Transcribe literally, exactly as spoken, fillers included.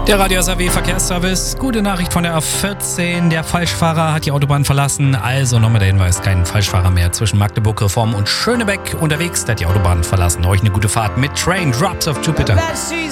Der Radio S R W Verkehrsservice. Gute Nachricht von der A vierzehn. Der Falschfahrer hat die Autobahn verlassen. Also nochmal der Hinweis, kein Falschfahrer mehr zwischen Magdeburg, Reform und Schönebeck unterwegs. Der hat die Autobahn verlassen. Euch eine gute Fahrt mit Train Drops of Jupiter.